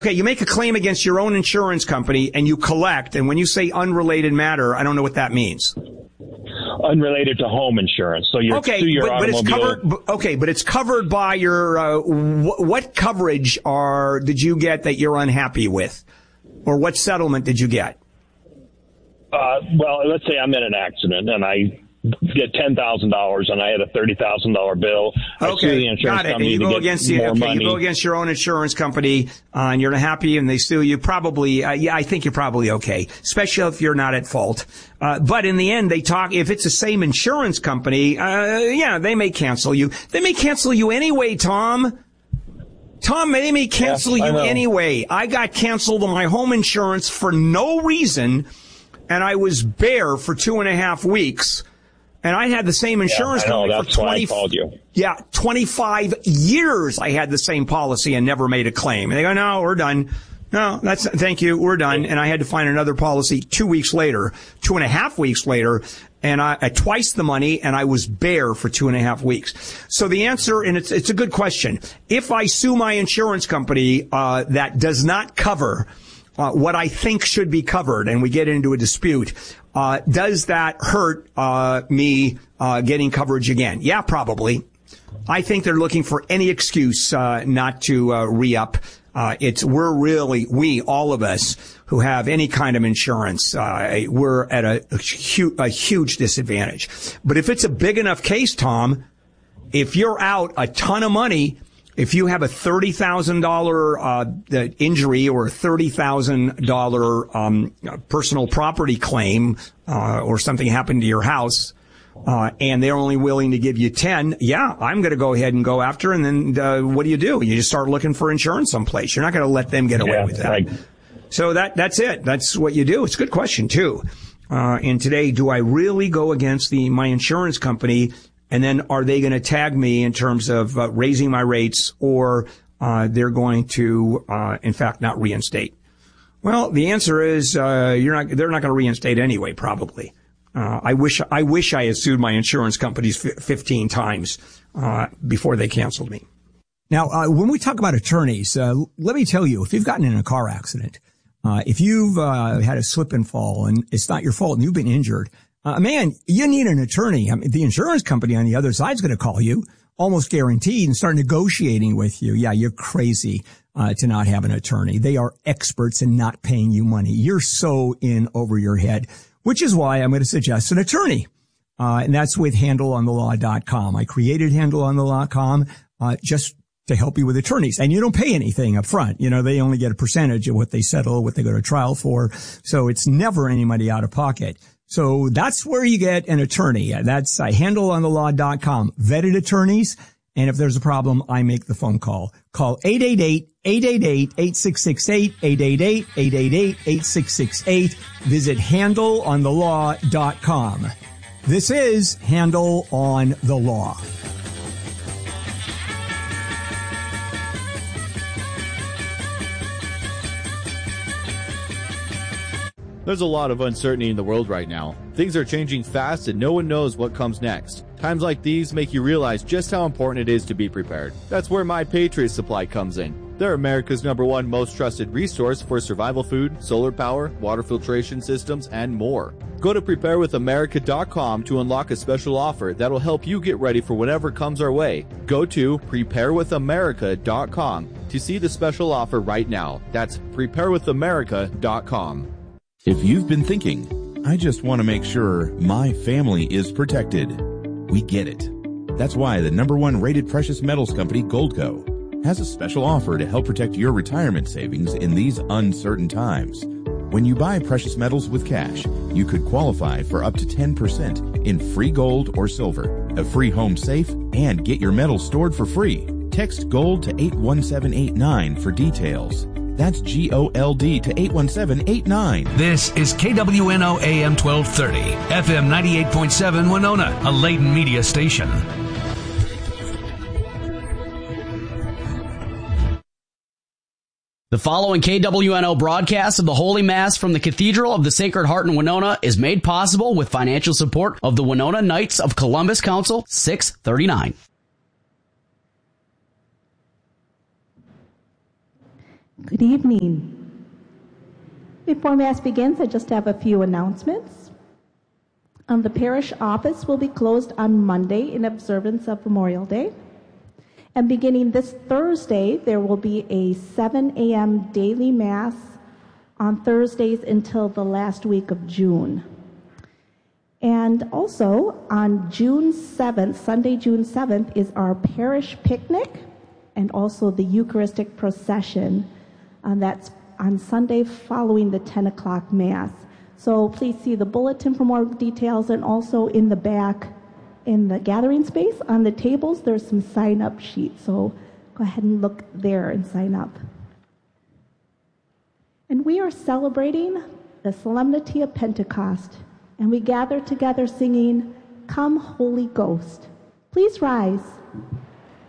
Okay, you make a claim against your own insurance company and you collect, and when you say unrelated matter, I don't know what that means. Unrelated to home insurance. So your automobile. But it's covered. Okay, but it's covered by your what coverage did you get that you're unhappy with, or what settlement did you get? Well, let's say I'm in an accident and I get $10,000 and I had a $30,000 bill. Okay, got it. And you go against you go against your own insurance company, and you're unhappy, and they sue you. Probably, I think you're probably okay, especially if you're not at fault. But in the end, if it's the same insurance company, they may cancel you. They may cancel you anyway, Tom. They may cancel you anyway. I got canceled on my home insurance for no reason, and I was bare for 2.5 weeks. And I had the same insurance company for 25 years. I had the same policy and never made a claim. And they go, no, we're done. No, thank you. We're done. And I had to find another policy 2.5 weeks later, and I twice the money, and I was bare for 2.5 weeks. So the answer, and it's a good question. If I sue my insurance company, that does not cover what I think should be covered, and we get into a dispute, does that hurt me getting coverage again? Yeah, probably. I think they're looking for any excuse not to re-up. All of us who have any kind of insurance, we're at a huge disadvantage. But if it's a big enough case, Tom, if you're out a ton of money, if you have a $30,000 injury or a $30,000 personal property claim, or something happened to your house, and they're only willing to give you 10, I'm going to go ahead and go after. And then what do? You just start looking for insurance someplace. You're not going to let them get away with that. Right. So that's it. That's what you do. It's a good question too. And today, do I really go against my insurance company? And then are they going to tag me in terms of raising my rates, or they're going to, in fact, not reinstate? Well, the answer is they're not going to reinstate anyway, probably. I wish I had sued my insurance companies 15 times before they canceled me. Now, when we talk about attorneys, let me tell you, if you've gotten in a car accident, if you've had a slip and fall and it's not your fault and you've been injured, man, you need an attorney. I mean, the insurance company on the other side is going to call you, almost guaranteed, and start negotiating with you. Yeah, you're crazy to not have an attorney. They are experts in not paying you money. You're so in over your head, which is why I'm going to suggest an attorney. And that's with HandleOnTheLaw.com. I created HandleOnTheLaw.com just to help you with attorneys. And you don't pay anything up front. You know, they only get a percentage of what they settle, what they go to trial for. So it's never any money out of pocket. So that's where you get an attorney. That's HandleOnTheLaw.com. Vetted attorneys. And if there's a problem, I make the phone call. Call 888-888-8668, 888-888-8668. Visit HandleOnTheLaw.com. This is Handle on the Law. There's a lot of uncertainty in the world right now. Things are changing fast and no one knows what comes next. Times like these make you realize just how important it is to be prepared. That's where My Patriot Supply comes in. They're America's #1 most trusted resource for survival food, solar power, water filtration systems, and more. Go to preparewithamerica.com to unlock a special offer that'll help you get ready for whatever comes our way. Go to preparewithamerica.com to see the special offer right now. That's preparewithamerica.com. If you've been thinking, I just want to make sure my family is protected, we get it. That's why the #1 rated precious metals company, Goldco, has a special offer to help protect your retirement savings in these uncertain times. When you buy precious metals with cash, you could qualify for up to 10% in free gold or silver, a free home safe, and get your metals stored for free. Text GOLD to 81789 for details. That's GOLD to 81789. This is KWNO AM 1230, FM 98.7 Winona, a Layton media station. The following KWNO broadcast of the Holy Mass from the Cathedral of the Sacred Heart in Winona is made possible with financial support of the Winona Knights of Columbus Council 639. Good evening. Before Mass begins, I just have a few announcements. The parish office will be closed on Monday in observance of Memorial Day. And beginning this Thursday, there will be a 7 a.m. daily Mass on Thursdays until the last week of June. And also on June 7th, Sunday, June 7th, is our parish picnic and also the Eucharistic procession. That's on Sunday following the 10 o'clock Mass. So please see the bulletin for more details, and also in the back in the gathering space on the tables, there's some sign-up sheets. So go ahead and look there and sign up. And we are celebrating the Solemnity of Pentecost, and we gather together singing, "Come, Holy Ghost." Please rise.